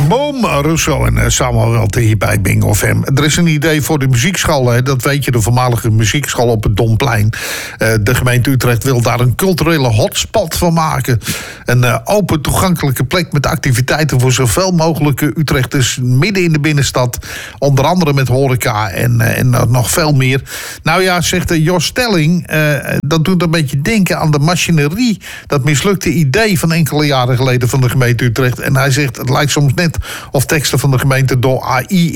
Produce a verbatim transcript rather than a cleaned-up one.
Boom, Rousseau en uh, Samuel hier bij Bingo F M. Er is een idee voor de muziekschool, hè, dat weet je, de voormalige muziekschool op het Domplein. Uh, de gemeente Utrecht wil daar een culturele hotspot van maken. Een uh, open toegankelijke plek met activiteiten voor zoveel mogelijke Utrechters midden in de binnenstad. Onder andere met horeca en, uh, en uh, nog veel meer. Nou ja, zegt uh, Jos Stelling, uh, dat doet een beetje denken aan de machinerie. Dat mislukte idee van enkele jaren geleden van de gemeente Utrecht. En hij zegt, het lijkt soms net of teksten van de gemeente door A I